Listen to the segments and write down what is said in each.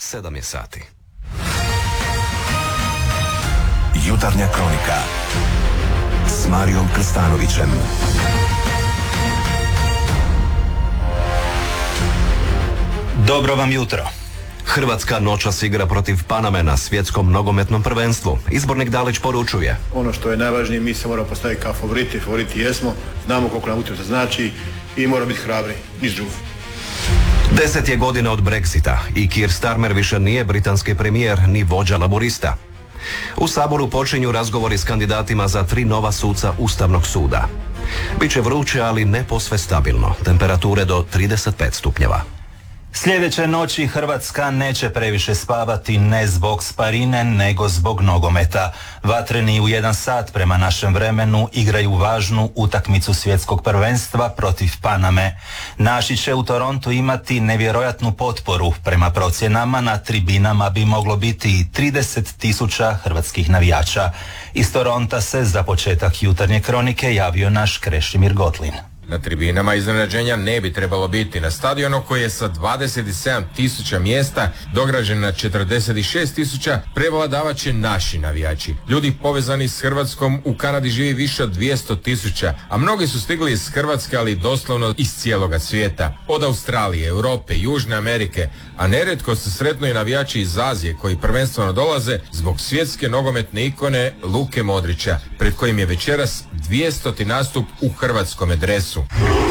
7 je sati. Jutarnja kronika s Marijom Krstanovićem. Dobro vam jutro. Hrvatska noćas igra protiv Paname na svjetskom nogometnom prvenstvu. Izbornik Dalić poručuje: ono što je najvažnije, mi se moramo postaviti kao favoriti jesmo, znamo koliko nam utakmica znači i moramo biti hrabri, niš drugo. 10 je godina od Brexita i Keir Starmer više nije britanski premijer ni vođa laborista. U Saboru počinju razgovori s kandidatima za 3 nova suca Ustavnog suda. Biće vruće, ali ne posve stabilno. Temperature do 35 stupnjeva. Sljedeće noći Hrvatska neće previše spavati, ne zbog Sparine, nego zbog nogometa. Vatreni u 1 sat prema našem vremenu igraju važnu utakmicu svjetskog prvenstva protiv Paname. Naši će u Torontu imati nevjerojatnu potporu. Prema procjenama na tribinama bi moglo biti i 30.000 hrvatskih navijača. Iz Toronta se za početak jutarnje kronike javio naš Krešimir Gotlin. Na tribinama iznenađenja ne bi trebalo biti. Na stadionu koji je sa 27.000 mjesta dograđen na 46.000 prevladavat će naši navijači. Ljudi povezani s Hrvatskom u Kanadi živi više od 200.000, a mnogi su stigli iz Hrvatske, ali doslovno iz cijeloga svijeta. Od Australije, Europe, Južne Amerike, a nerijetko se sretnu i navijači iz Azije koji prvenstveno dolaze zbog svjetske nogometne ikone Luke Modrića, pred kojim je večeras 200. nastup u hrvatskome dresu.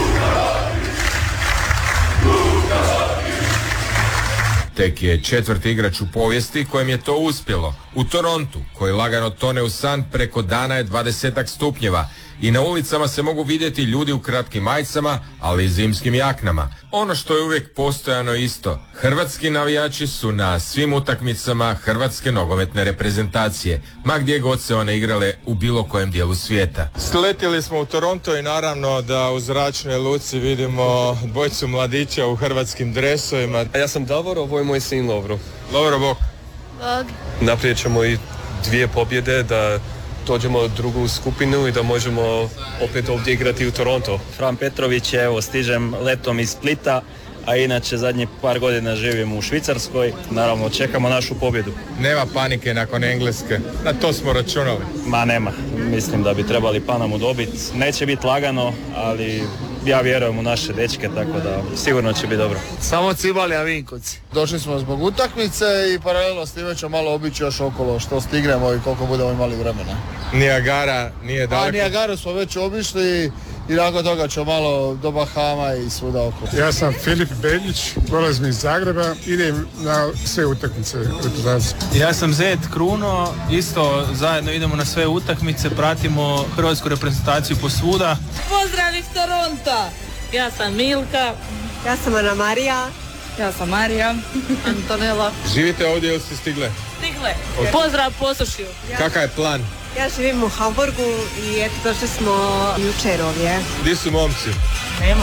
Tek je 4. igrač u povijesti kojem je to uspjelo. U Torontu, koji lagano tone u san, preko dana je 20 stupnjeva i na ulicama se mogu vidjeti ljudi u kratkim majicama, ali i zimskim jaknama. Ono što je uvijek postojano isto, hrvatski navijači su na svim utakmicama hrvatske nogometne reprezentacije, ma gdje god se one igrale u bilo kojem dijelu svijeta. Sletjeli smo u Toronto i naravno da u zračnoj luci vidimo dvojicu mladića u hrvatskim dresovima. Ja sam Davor, ovo je moj sin Lovro. Lovro, bok. Bog. Naprijed ćemo i 2 pobjede da dođemo u drugu skupinu i da možemo opet ovdje igrati u Toronto. Fran Petrović, evo stižem letom iz Splita, a inače zadnjih par godina živim u Švicarskoj. Naravno, čekamo našu pobjedu. Nema panike nakon Engleske, na to smo računali. Ma nema, mislim da bi trebali Panamu dobiti. Neće biti lagano, ali ja vjerujem u naše dečke, tako da sigurno će biti dobro. Samo Cibali, a Vinkovci. Došli smo zbog utakmice i paralelno s time ćemo malo obići još okolo što stignemo i koliko budemo imali vremena. Nijagara nije daleko. Nijagaru smo već obišli i nakon toga ćemo malo do Bahama i svuda oko. Ja sam Filip Beljić, dolazim iz Zagreba, idem na sve utakmice reprezentacije. Ja sam Zet Kruno, isto zajedno idemo na sve utakmice, pratimo hrvatsku reprezentaciju posvuda. Pozdrav iz Toronta! Ja sam Milka. Ja sam Ana Marija. Ja sam Marija. Antonela. Živite ovdje ili ste stigle? Stigle. Pozdrav Posušju. Kakav je plan? Ja živim u Hamburgu i eto došli smo jučer ovdje. Gdje su momci? Nema.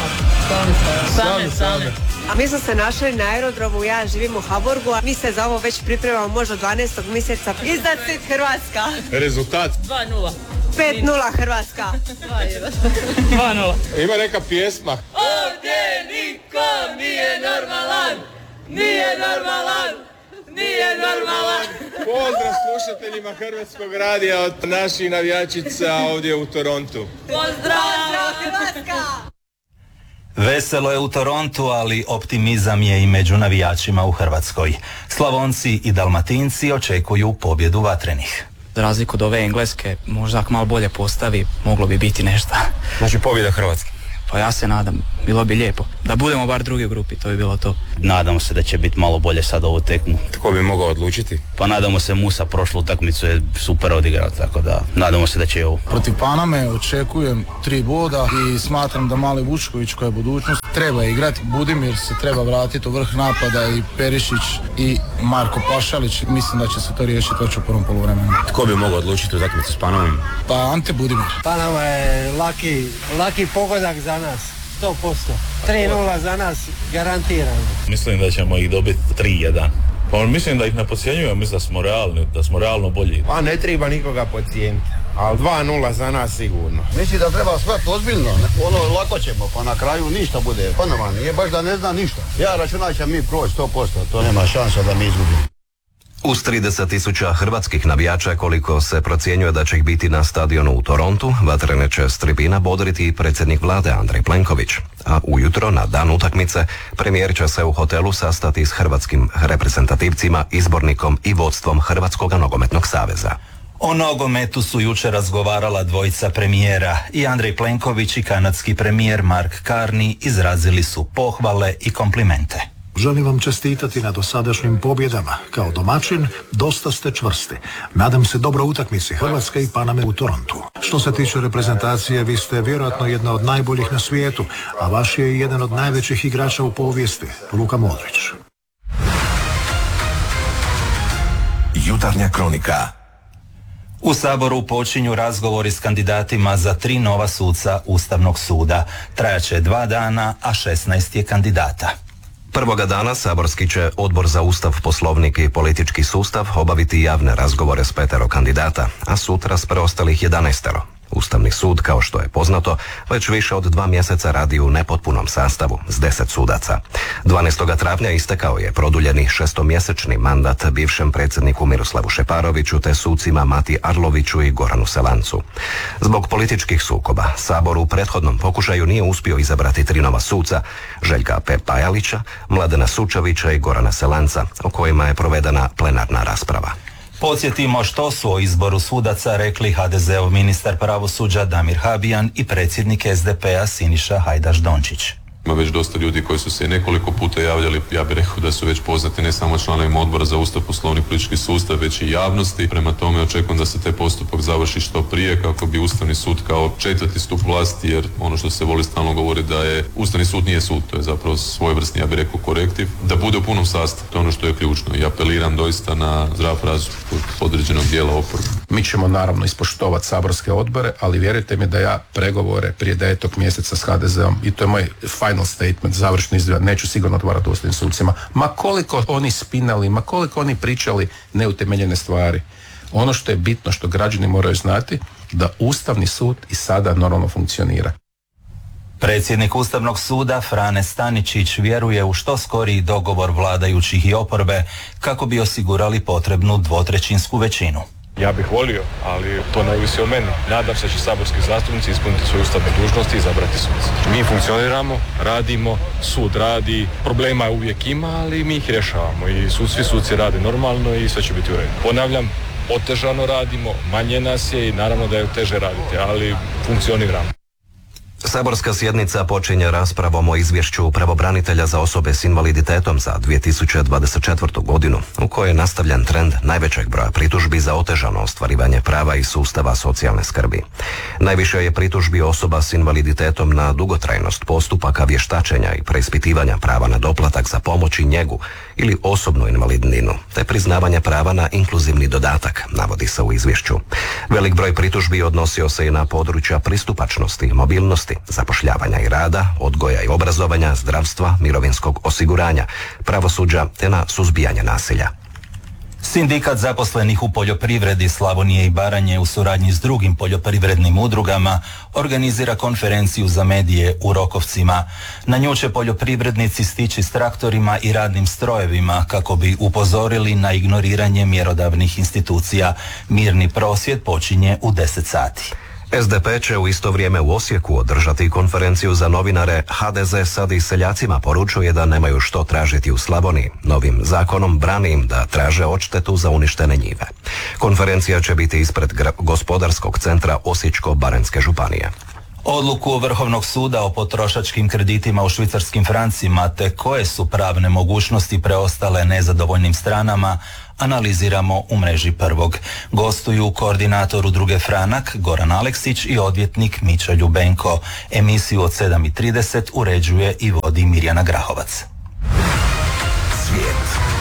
Same. A mi smo se našli na aerodromu, ja živim u Hamburgu, a mi se za ovo već pripremamo možda 12. mjeseca. Iznad sit Hrvatska. Rezultat? 2-0. 5-0 Hrvatska. 2-0. Ima neka pjesma. Ovdje niko nije normalan. Nije normalan. Nije normalan. Pozdrav slušateljima Hrvatskog radija od naših navijačica ovdje u Torontu. Pozdrav Hrvatska. Veselo je u Torontu, ali optimizam je i među navijačima u Hrvatskoj. Slavonci i Dalmatinci očekuju pobjedu vatrenih. Za razliku od ove Engleske, možda ako malo bolje postavi, moglo bi biti nešto. Znači pobjeda Hrvatske. Pa ja se nadam, bilo bi lijepo. Da budemo bar drugi u grupi, to bi bilo to. Nadamo se da će biti malo bolje sad ovu tekmu. Tko bi mogao odlučiti? Pa nadamo se, Musa prošlu utakmicu je super odigrao, tako da nadamo se da će i ovo. Protiv Paname očekujem 3 boda i smatram da Mali Vučković koja je budućnost treba igrati. Budimir se treba vratiti u vrh napada i Perišić i Marko Pašalić. Mislim da će se to riješiti već u prvom poluvremenu. Tko bi mogao odlučiti utakmicu s Panamom? Pa Ante Budimir. Panama je laki pogodak za nas. 100%. 3-0 za nas garantirano. Mislim da ćemo ih dobiti 3-1. Pa mislim da ih ne podcjenjujem, mislim da smo realno bolji. Pa ne treba nikoga podcijeniti. ali 2-0 za nas sigurno. Mislim da treba shvatiti ozbiljno, lako ćemo, pa na kraju ništa bude. Pa nama nije baš da ne zna ništa. Ja računam će mi proći 100%, to nema šansa da mi izgubimo. Uz 30.000 hrvatskih navijača, koliko se procjenjuje da će ih biti na stadionu u Torontu, vatrene će s tribina bodriti i predsjednik vlade Andrej Plenković. A ujutro, na dan utakmice, premijer će se u hotelu sastati s hrvatskim reprezentativcima, izbornikom i vodstvom Hrvatskog nogometnog saveza. O nogometu su jučer razgovarala dvojica premijera. I Andrej Plenković i kanadski premijer Mark Carney izrazili su pohvale i komplimente. Želim vam čestitati na dosadašnjim pobjedama. Kao domaćin, dosta ste čvrsti. Nadam se dobro utakmici Hrvatske i Paname u Torontu. Što se tiče reprezentacije, vi ste vjerojatno jedna od najboljih na svijetu, a vaš je jedan od najvećih igrača u povijesti, Luka Modrić. Jutarnja kronika. U Saboru počinju razgovori s kandidatima za 3 nova suca Ustavnog suda. Trajaće 2 dana, a 16 je kandidata. Prvoga dana saborski će Odbor za Ustav, Poslovnik i politički sustav obaviti javne razgovore s 5 kandidata, a sutra s preostalih 11. Ustavni sud, kao što je poznato, već više od 2 mjeseca radi u nepotpunom sastavu s 10 sudaca. 12. travnja istekao je produljeni 6-mjesečni mandat bivšem predsjedniku Miroslavu Šeparoviću te sucima Mati Arloviću i Goranu Selancu. Zbog političkih sukoba Sabor u prethodnom pokušaju nije uspio izabrati 3 nova suca, Željka P. Pajalića, Mladena Sučevića i Gorana Selanca, o kojima je provedena plenarna rasprava. Podsjetimo što su o izboru sudaca rekli HDZ-ov ministar pravosuđa Damir Habijan i predsjednik SDP-a Siniša Hajdaš Dončić. Ima već dosta ljudi koji su se nekoliko puta javljali, ja bih rekao da su već poznati ne samo članovima Odbora za Ustav, Poslovnik i politički sustav, već i javnosti. Prema tome očekujem da se taj postupak završi što prije kako bi Ustavni sud kao 4. stup vlasti, jer ono što se voli stalno govori da je Ustavni sud nije sud, to je zapravo svojevrsni, ja bih rekao, korektiv, da bude u punom sastavu. To je ono što je ključno i apeliram doista na zdrav razum određenog dijela oporbe. Mi ćemo naravno ispoštovati saborske odbore, ali vjerujte mi da ja pregovore prije 9. mjeseca s HDZ-om, i to je moj final statement, završni izgled, neću sigurno otvarati ustavnim sucima. Ma koliko oni spinali, ma koliko oni pričali neutemeljene stvari. Ono što je bitno, što građani moraju znati, da Ustavni sud i sada normalno funkcionira. Predsjednik Ustavnog suda Frane Staničić vjeruje u što skoriji dogovor vladajućih i oporbe kako bi osigurali potrebnu 2/3 većinu. Ja bih volio, ali to ne ovisi o meni. Nadam se da će saborski zastupnici ispuniti svoje ustavne dužnosti i izabrati suce. Mi funkcioniramo, radimo, sud radi, problema uvijek ima, ali mi ih rješavamo i svi suci rade normalno i sve će biti u redu. Ponavljam, otežano radimo, manje nas je i naravno da je teže raditi, ali funkcioniramo. Saborska sjednica počinje raspravom o izvješću pravobranitelja za osobe s invaliditetom za 2024. godinu, u kojoj je nastavljen trend najvećeg broja pritužbi za otežano ostvarivanje prava iz sustava socijalne skrbi. Najviše je pritužbi osoba s invaliditetom na dugotrajnost postupaka vještačenja i preispitivanja prava na doplatak za pomoć i njegu ili osobnu invalidninu, te priznavanje prava na inkluzivni dodatak, navodi se u izvješću. Velik broj pritužbi odnosio se i na područja pristupačnosti, mobilnosti, zapošljavanja i rada, odgoja i obrazovanja, zdravstva, mirovinskog osiguranja, pravosuđa te na suzbijanje nasilja. Sindikat zaposlenih u poljoprivredi Slavonije i Baranje u suradnji s drugim poljoprivrednim udrugama organizira konferenciju za medije u Rokovcima. Na nju će poljoprivrednici stići s traktorima i radnim strojevima kako bi upozorili na ignoriranje mjerodavnih institucija. Mirni prosvjed počinje u 10 sati. SDP će u isto vrijeme u Osijeku održati konferenciju za novinare. HDZ sad i seljacima poručuje da nemaju što tražiti u Slavoniji. Novim zakonom brani im da traže odštetu za uništene njive. Konferencija će biti ispred gospodarskog centra Osječko-baranjske županije. Odluku Vrhovnog suda o potrošačkim kreditima u švicarskim francima te koje su pravne mogućnosti preostale nezadovoljnim stranama analiziramo u mreži Prvog. Gostuju koordinator udruge Franak Goran Aleksić i odvjetnik Mića Ljubenko. Emisiju od 7:30 uređuje i vodi Mirjana Grahovac. Svijet.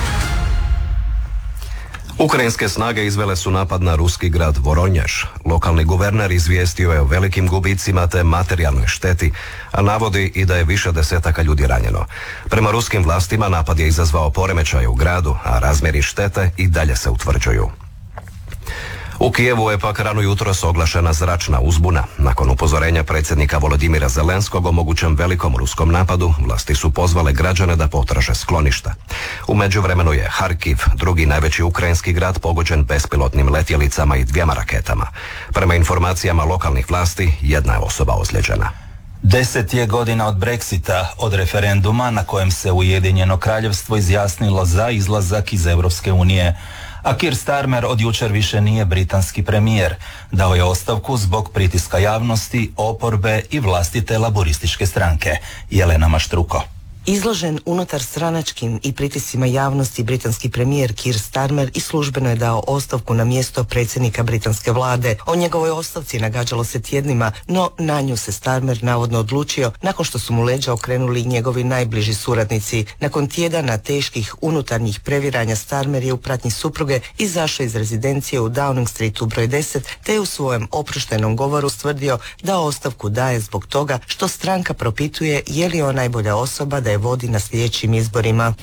Ukrajinske snage izvele su napad na ruski grad Voronjež. Lokalni guverner izvijestio je o velikim gubicima te materijalnoj šteti, a navodi i da je više desetaka ljudi ranjeno. Prema ruskim vlastima napad je izazvao poremećaje u gradu, a razmjeri štete i dalje se utvrđuju. U Kijevu je pak rano jutros oglašena zračna uzbuna. Nakon upozorenja predsjednika Volodimira Zelenskog o mogućem velikom ruskom napadu, vlasti su pozvale građane da potraže skloništa. U međuvremenu je Harkiv, drugi najveći ukrajinski grad, pogođen bespilotnim letjelicama i 2 raketama. Prema informacijama lokalnih vlasti, 1 je osoba ozlijeđena. 10 je godina od Brexita, od referenduma na kojem se Ujedinjeno kraljevstvo izjasnilo za izlazak iz Europske unije. A Keir Starmer od jučer više nije britanski premijer. Dao je ostavku zbog pritiska javnosti, oporbe i vlastite laborističke stranke. Jelena Maštruko. Izložen unutar stranačkim i pritiscima javnosti, britanski premijer Keir Starmer i službeno je dao ostavku na mjesto predsjednika britanske vlade. O njegovoj ostavci nagađalo se tjednima, no na nju se Starmer navodno odlučio nakon što su mu leđa okrenuli njegovi najbliži suradnici. Nakon tjedana teških unutarnjih previranja, Starmer je u pratnji supruge izašao iz rezidencije u Downing Streetu broj 10, te je u svojem oproštajnom govoru stvrdio da ostavku daje zbog toga što stranka propituje je li on najbolja osoba da je vodi na sljedećim izborima.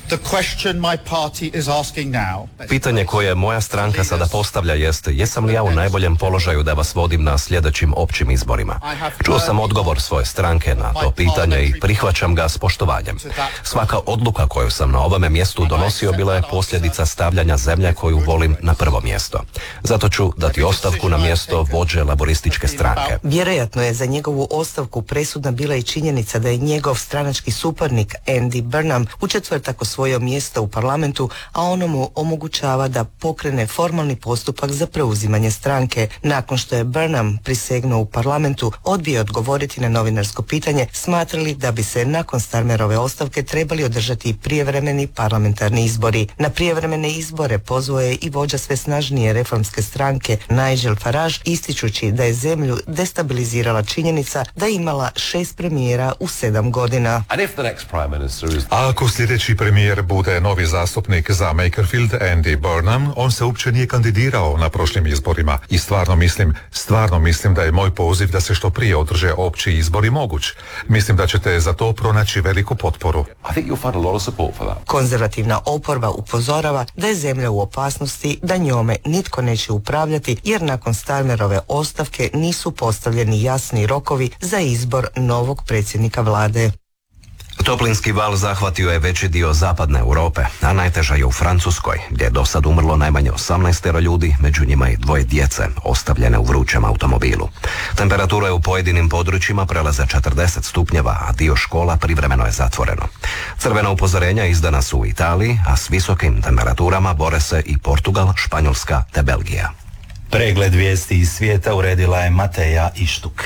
Pitanje koje moja stranka sada postavlja jest, jesam li ja u najboljem položaju da vas vodim na sljedećim općim izborima? Čuo sam odgovor svoje stranke na to pitanje i prihvaćam ga s poštovanjem. Svaka odluka koju sam na ovome mjestu donosio bila je posljedica stavljanja zemlje koju volim na prvo mjesto. Zato ću dati ostavku na mjesto vođe laborističke stranke. Vjerojatno je za njegovu ostavku presudna bila i činjenica da je njegov stranački suparnik Andy Burnham u četvrtak osvojio mjesto u parlamentu, a ono mu omogućava da pokrene formalni postupak za preuzimanje stranke. Nakon što je Burnham prisegnuo u parlamentu, odbio je odgovoriti na novinarsko pitanje smatrali da bi se nakon Starmerove ostavke trebali održati i prijevremeni parlamentarni izbori. Na prijevremene izbore pozvao je i vođa sve snažnije reformske stranke Nigel Farage, ističući da je zemlju destabilizirala činjenica da je imala 6 premijera u 7 godina. A ako sljedeći premijer bude novi zastupnik za Makerfield, Andy Burnham, on se uopće nije kandidirao na prošlim izborima i stvarno mislim da je moj poziv da se što prije održe opći izbori moguć. Mislim da ćete za to pronaći veliku potporu. Konzervativna oporba upozorava da je zemlja u opasnosti, da njome nitko neće upravljati jer nakon Starmerove ostavke nisu postavljeni jasni rokovi za izbor novog predsjednika vlade. Toplinski val zahvatio je veći dio zapadne Europe, a najteža je u Francuskoj, gdje je do sad umrlo najmanje 18 ljudi, među njima i 2 djece, ostavljene u vrućem automobilu. Temperatura je u pojedinim područjima prelaze 40 stupnjeva, a dio škola privremeno je zatvoreno. Crvena upozorenja izdana su u Italiji, a s visokim temperaturama bore se i Portugal, Španjolska te Belgija. Pregled vijesti iz svijeta uredila je Mateja Ištuk.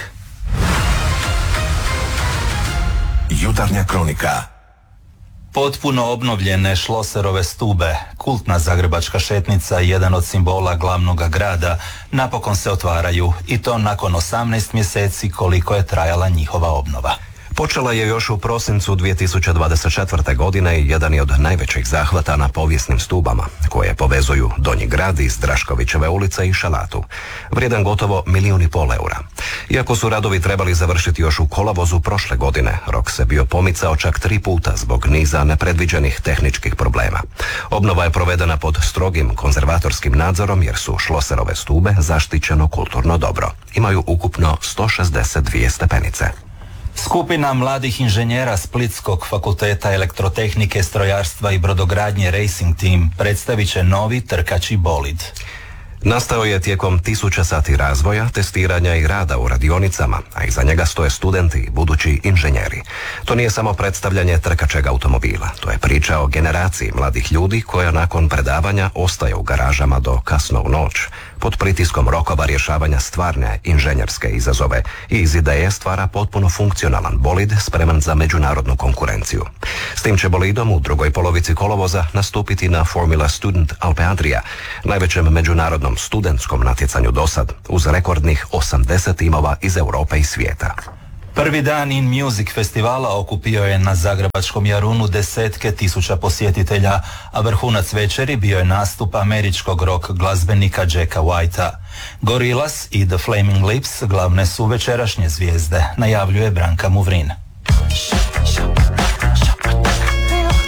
Jutarnja kronika. Potpuno obnovljene Schlosserove stube, kultna zagrebačka šetnica i jedan od simbola glavnog grada, napokon se otvaraju i to nakon 18 mjeseci koliko je trajala njihova obnova. Počela je još u prosincu 2024. godine i jedan je od najvećih zahvata na povijesnim stubama, koje povezuju Donji grad iz Draškovićeve ulice i Šalatu, vrijedan gotovo 1,5 milijuna eura. Iako su radovi trebali završiti još u kolovozu prošle godine, rok se bio pomicao čak 3 puta zbog niza nepredviđenih tehničkih problema. Obnova je provedena pod strogim konzervatorskim nadzorom jer su Schlosserove stube zaštićeno kulturno dobro. Imaju ukupno 162 stepenice. Skupina mladih inženjera Splitskog fakulteta elektrotehnike, strojarstva i brodogradnje Racing Team predstavit će novi trkaći bolid. Nastao je tijekom 1000 sati razvoja, testiranja i rada u radionicama, a iza njega stoje studenti i budući inženjeri. To nije samo predstavljanje trkačeg automobila, to je priča o generaciji mladih ljudi koja nakon predavanja ostaje u garažama do kasno u noć, pod pritiskom rokova rješavanja stvarne inženjerske izazove i iz ideje stvara potpuno funkcionalan bolid spreman za međunarodnu konkurenciju. S tim će bolidom u drugoj polovici kolovoza nastupiti na Formula Student Alpe Adria, najvećem međunarodnom studentskom natjecanju dosad, uz rekordnih 80 timova iz Europe i svijeta. Prvi dan In Music festivala okupio je na zagrebačkom Jarunu 10.000 posjetitelja, a vrhunac večeri bio je nastup američkog rock glazbenika Jacka Whitea. Gorillaz i The Flaming Lips glavne su večerašnje zvijezde, najavljuje Branka Muvrin. It's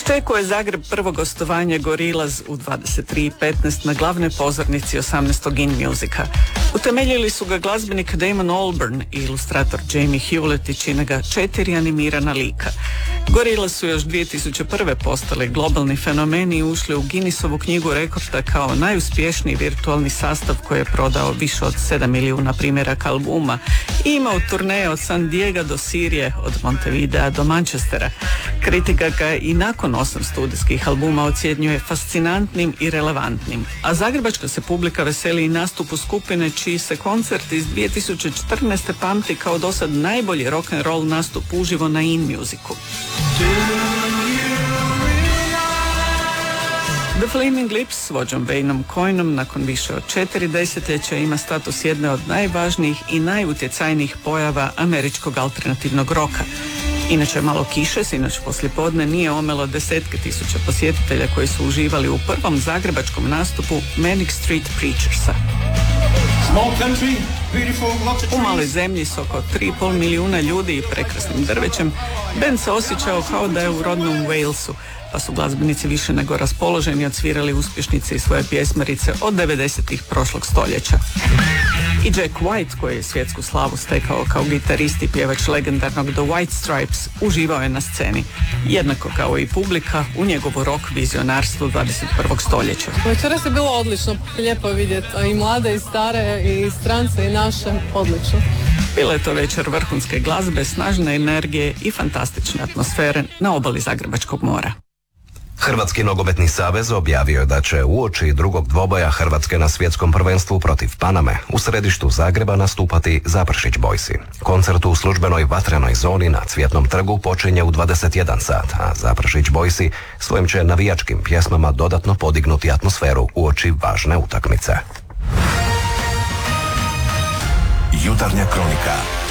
Iščekuje Zagreb prvo gostovanje Gorillaz u 23:15 na glavnoj pozornici 18. In Musica. Utemeljili su ga glazbenik Damon Albarn i ilustrator Jamie Hewlett i čine ga 4 animirana lika. Gorillaz su još 2001. postali globalni fenomeni i ušli u Guinnessovu knjigu rekorda kao najuspješniji virtualni sastav koji je prodao više od 7 milijuna primjeraka albuma i imao turneje od San Diega do Sirije, od Montevidea do Manchestera. Kritika ga i nakon 8 studijskih albuma ocjenjuje fascinantnim i relevantnim, a zagrebačka se publika veseli i nastupu skupine čiji se koncert iz 2014. pamti kao dosad najbolji rock'n'roll nastup uživo na In Musicu. The Flaming Lips s vođom Wayneom Coynom nakon više od 4 desetljeća ima status jedne od najvažnijih i najutjecajnijih pojava američkog alternativnog roka. Inače, malo kiše sinoć poslijepodne nije omelo desetke tisuća posjetitelja koji su uživali u prvom zagrebačkom nastupu Manic Street Preachersa. U maloj zemlji s oko 3,5 milijuna ljudi i prekrasnim drvećem, bend se osjećao kao da je u rodnom Walesu, pa su glazbenici više nego raspoloženi odsvirali uspješnice i svoje pjesmarice od 90-ih prošlog stoljeća. I Jack White, koji je svjetsku slavu stekao kao gitarist i pjevač legendarnog The White Stripes, uživao je na sceni, jednako kao i publika u njegovu rock vizionarstvu 21. stoljeća. Večeras je bilo odlično, lijepo vidjeti i mlade i stare i strance i naše, odlično. Bila je to večer vrhunske glazbe, snažne energije i fantastične atmosfere na obali Zagrebačkog mora. Hrvatski nogometni savez objavio je da će uoči drugog dvoboja Hrvatske na svjetskom prvenstvu protiv Paname u središtu Zagreba nastupati Zaprešić Boysi. Koncert u službenoj vatrenoj zoni na Cvjetnom trgu počinje u 21 sat, a Zaprešić Boysi svojim će navijačkim pjesmama dodatno podignuti atmosferu uoči važne utakmice. Jutarnja kronika.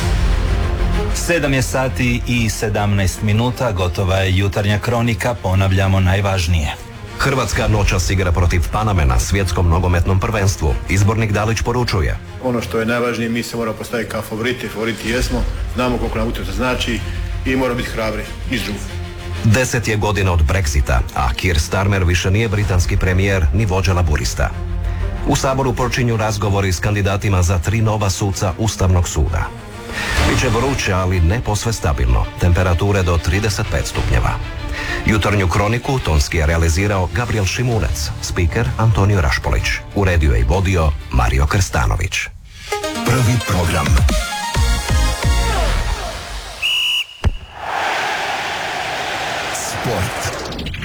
7 je sati i 17 minuta, gotova je jutarnja kronika, ponavljamo najvažnije. Hrvatska noćas igra protiv Paname na svjetskom nogometnom prvenstvu. Izbornik Dalić poručuje: ono što je najvažnije, mi se moramo postaviti kao favoriti jesmo, znamo koliko nam utakmica znači i moramo biti hrabri, niš drugo. 10 je godina od Brexita, a Keir Starmer više nije britanski premijer ni vođa laburista. U Saboru počinju razgovori s kandidatima za 3 nova suca Ustavnog suda. Biće vruće, ali ne posve stabilno. Temperature do 35 stupnjeva. Jutarnju kroniku tonski je realizirao Gabriel Šimunec, spiker Antonio Rašpolić. Uredio je i vodio Mario Krstanović. Prvi program. Sport.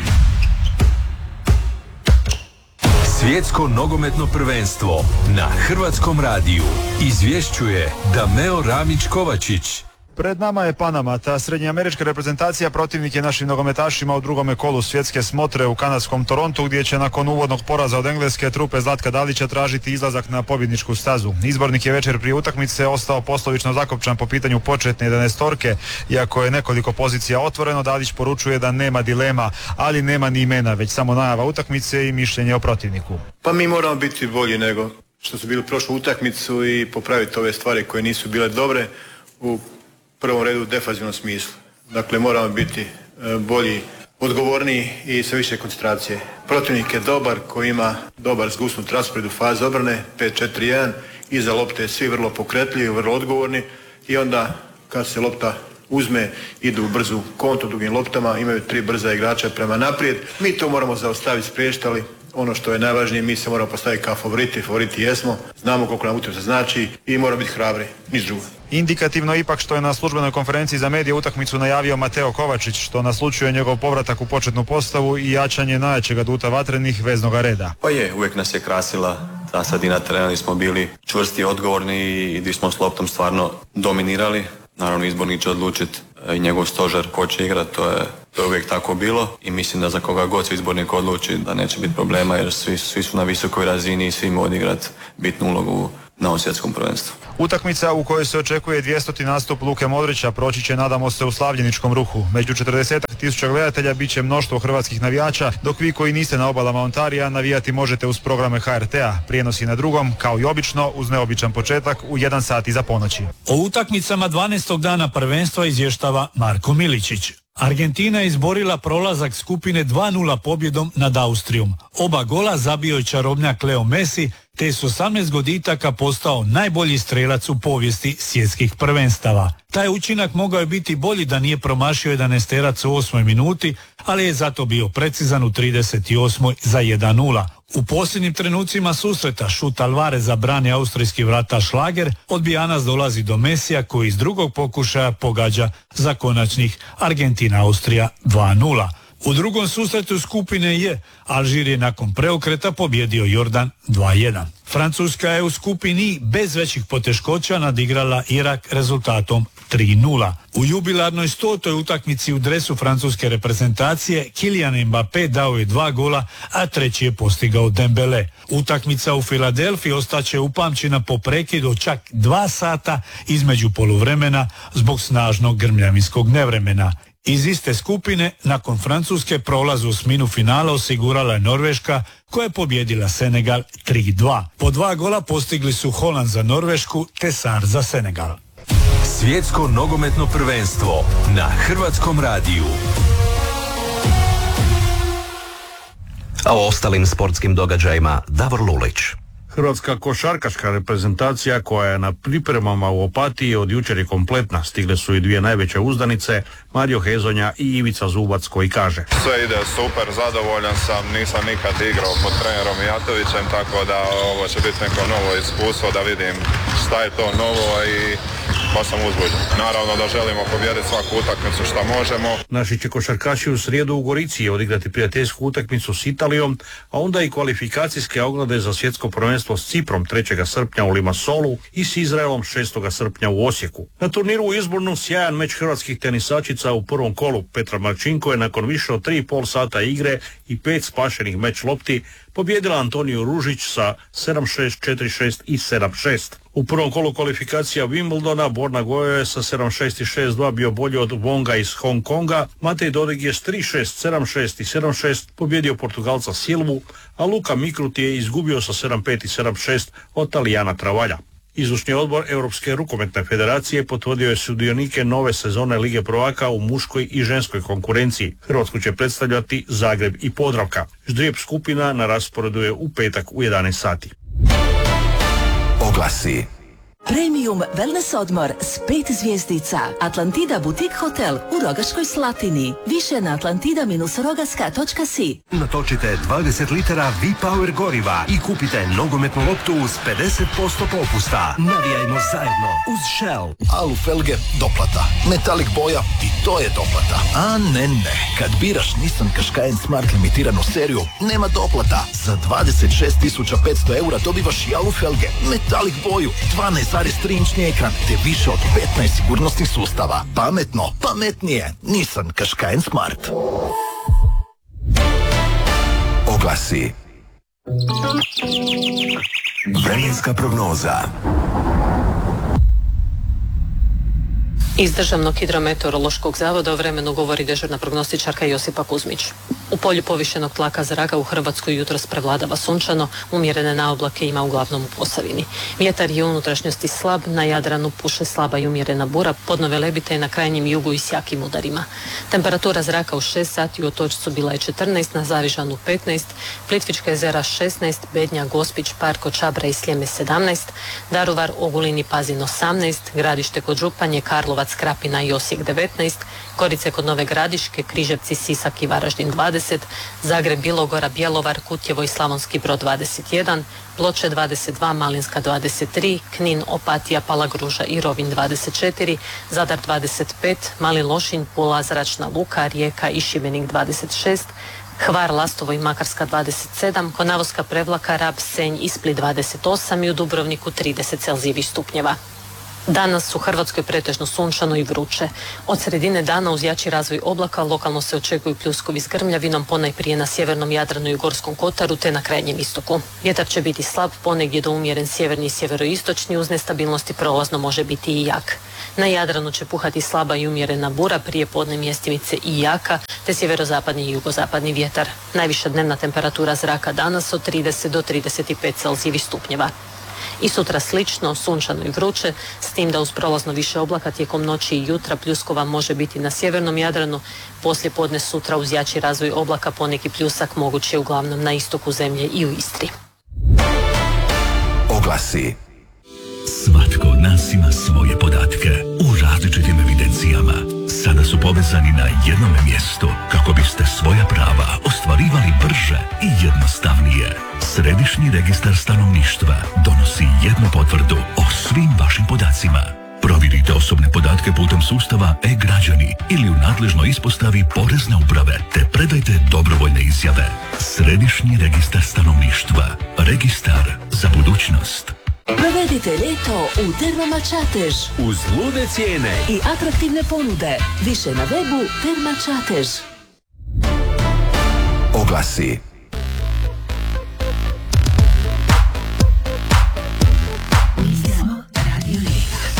Svjetsko nogometno prvenstvo na Hrvatskom radiju izvješćuje Dameo Ramić-Kovačić. Pred nama je Panama, ta srednjeamerička reprezentacija protivnik je našim nogometašima u drugome kolu svjetske smotre u kanadskom Torontu, gdje će nakon uvodnog poraza od engleske trupe Zlatka Dalića tražiti izlazak na pobjedničku stazu. Izbornik je večer prije utakmice ostao poslovično zakopčan po pitanju početne 11-orke, iako je nekoliko pozicija otvoreno. Dalić poručuje da nema dilema, ali nema ni imena, već samo najava utakmice i mišljenje o protivniku. Pa mi moramo biti bolji nego što su bili prošlu utakmicu i popraviti ove stvari koje nisu bile dobre u prvom redu u defanzivnom smislu. Dakle, moramo biti bolji, odgovorniji i sa više koncentracije. Protivnik je dobar, koji ima dobar zgusnut raspored u fazi obrane, 5-4-1, iza lopte svi vrlo pokretljivi, vrlo odgovorni i onda kad se lopta uzme, idu u brzu kontru dugim loptama, imaju 3 brza igrača prema naprijed. Mi to moramo zaustaviti, spriječiti, ali ono što je najvažnije, mi se moramo postaviti kao favoriti jesmo, znamo koliko nam utakmica znači i moramo biti hrabri, niš drugo. Indikativno ipak što je na službenoj konferenciji za medije utakmicu najavio Mateo Kovačić, što naslučuje njegov povratak u početnu postavu i jačanje najjačeg aduta vatrenih veznoga reda. Pa je, uvijek nas je krasila ta sredina terena gdje smo bili čvrsti i odgovorni i gdje smo s loptom stvarno dominirali. Naravno, izbornik će odlučiti i njegov stožer ko će igrati, to je uvijek tako bilo i mislim da za koga god se izbornik odluči da neće biti problema, jer svi su na visokoj razini i svi mogu odigrati bitnu ulogu na ovom svjetskom prvenstvu. Utakmica u kojoj se očekuje 200. nastup Luke Modrića proći će, nadamo se, u slavljeničkom ruhu. Među 40.000 gledatelja bit će mnoštvo hrvatskih navijača, dok vi koji niste na obalama Ontarija navijati možete uz programe HRT-a. Prijenosi na drugom, kao i obično, uz neobičan početak u 1 sat iza ponoći. O utakmicama 12. dana prvenstva izvještava Marko Miličić. Argentina je izborila prolazak skupine 2-0 pobjedom nad Austrijom. Oba gola zabio je čarobnjak Leo Messi, te s 18 goditaka postao najbolji strelac u povijesti svjetskih prvenstava. Taj učinak mogao je biti bolji da nije promašio 11-terac u 8. minuti, ali je zato bio precizan u 38. za 1-0. U posljednjim trenucima susreta šut Alvareza brani austrijski vrataš Šlager, od Bijanas dolazi do Mesija koji iz drugog pokušaja pogađa za konačnih Argentina-Austrija 2-0. U drugom susretu skupine je Alžir je nakon preokreta pobjedio Jordan 2-1. Francuska je u skupini bez većih poteškoća nadigrala Irak rezultatom 3-0. U jubilarnoj 100. utakmici u dresu francuske reprezentacije Kylian Mbappé dao je 2 gola, a treći je postigao Dembele. Utakmica u Filadelfiji ostaće upamćena po prekidu čak 2 sata između poluvremena zbog snažnog grmljavinskog nevremena. Iz iste skupine, nakon Francuske, prolaz u osminu finala osigurala je Norveška, koja je pobjedila Senegal 3-2. Po 2 gola postigli su Holand za Norvešku te Sar za Senegal. Svjetsko nogometno prvenstvo na Hrvatskom radiju. A o ostalim sportskim događajima Davor Lulić. Hrvatska košarkaška reprezentacija koja je na pripremama u Opatiji od jučer je kompletna. Stigle su i 2 najveće uzdanice, Mario Hezonja i Ivica Zubac, koji kaže: sve ide super, zadovoljan sam, nisam nikad igrao pod trenerom Mijatovićem, tako da ovo će biti neko novo iskustvo, da vidim šta je to novo i baš sam uzbuđen. Naravno da želimo pobijediti svaku utakmicu što možemo. Naši će košarkaši u srijedu u Gorici odigrati prijateljsku utakmicu s Italijom, a onda i kvalifikacijske oglede za svjetsko prvenstvo s Ciprom 3. srpnja u Limassolu i s Izraelom 6. srpnja u Osijeku. Na turniru u Izbornu sjajan meč hrvatskih tenisačica u prvom kolu. Petra Marčinko je nakon više od 3,5 sata igre i 5 spašenih meč lopti pobijedila Antoniju Ružić sa 7-6, 4-6 i 7-6. U prvom kolu kvalifikacija Wimbledona Borna Gojo je sa 7-6 i 6-2 bio bolji od Wonga iz Hong Konga. Matej Dodig je s 3-6, 7-6 i 7-6 pobjedio Portugalca Silvu, a Luka Mikruti je izgubio sa 7-5 i 7-6 od Talijana Travalja. Izvršni odbor Europske rukometne federacije potvrdio je sudionike nove sezone Lige prvaka u muškoj i ženskoj konkurenciji. Hrvatsku će predstavljati Zagreb i Podravka. Ždrijeb skupina na rasporedu je u petak u 11 sati. Oglasi. Premium wellness odmor s 5 zvjezdica. Atlantida Boutique Hotel u Rogaškoj Slatini. Više na atlantida-rogaska.si. Natočite 20 litara V-Power goriva i kupite nogometnu loptu uz 50% popusta. Navijajmo zajedno uz Shell. Alu felge doplata. Metalik boja i to je doplata. A ne. Kad biraš Nissan Qashqai Smart limitiranu seriju, nema doplata. Za 26.500 eura dobivaš i alu felge, metalik boju, 12,3-inčni ekran te više od 15 sigurnosnih sustava. Pametno, pametnije. Nissan Qashqai Smart. Oglasi. Vremenska prognoza. Iz Državnog hidrometeorološkog zavoda o vremenu govori dežurna prognostičarka Josipa Kuzmić. U polju povišenog tlaka zraka u Hrvatskoj jutros prevladava sunčano, umjerene naoblake ima uglavnom u Posavini. Vjetar je u unutrašnjosti slab, na Jadranu puše slaba i umjerena bura, podno velebite je na krajnjem jugu i s jakim udarima. Temperatura zraka u 6 sati u Otočcu bila je 14, na Zavižanu 15, Plitvička jezera 16, Bednja, Gospić, Parko, Čabra i Sljeme 17, Daruvar, Ogulin i Pazin 18, Gradište kod Županje, Karlovac, Krapina i Osijek 19, Gorice kod Nove Gradiške, Križevci, Sisak i Varaždin 20, Zagreb, Bilogora, Bjelovar, Kutjevo i Slavonski Brod 21, Ploče 22, Malinska 23, Knin, Opatija, Palagruža i Rovinj 24, Zadar 25, Mali Lošinj, Pula, Zračna luka, Rijeka i Šibenik 26, Hvar, Lastovo i Makarska 27, Konavoska, Prevlaka, Rab, Senj i Split 28 i u Dubrovniku 30 celzijevih stupnjeva. Danas u Hrvatskoj pretežno sunčano i vruće. Od sredine dana uz jači razvoj oblaka lokalno se očekuju pljuskovi s grmljavinom, ponajprije na sjevernom Jadranu i Gorskom kotaru te na krajnjem istoku. Vjetar će biti slab, ponegdje do umjeren sjeverni i sjeveroistočni, uz nestabilnosti prolazno može biti i jak. Na Jadranu će puhati slaba i umjerena bura, prije podne mjestimice i jaka, te sjeverozapadni i jugozapadni vjetar. Najviša dnevna temperatura zraka danas od 30 do 35 celzijevih stupnjeva. I sutra slično, sunčano i vruće, s tim da uz prolazno više oblaka tijekom noći i jutra pljuskova može biti na sjevernom Jadranu, poslije podne sutra uz jači razvoj oblaka poneki pljusak moguć je uglavnom na istoku zemlje i u Istri. Oglasi. Svatko od nas ima svoje podatke u različitim evidencijama. Sada su povezani na jednom mjestu kako biste svoja prava ostvarivali brže i jednostavnije. Središnji registar stanovništva donosi jednu potvrdu o svim vašim podacima. Provjerite osobne podatke putem sustava e-građani ili u nadležnoj ispostavi Porezne uprave te predajte dobrovoljne izjave. Središnji registar stanovništva. Registar za budućnost. Provedite ljeto u Termama Čatež. Uz lude cijene I atraktivne ponude. Više na webu Terma Čatež. Oglasi.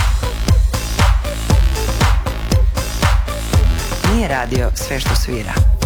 Nije radio sve što svira.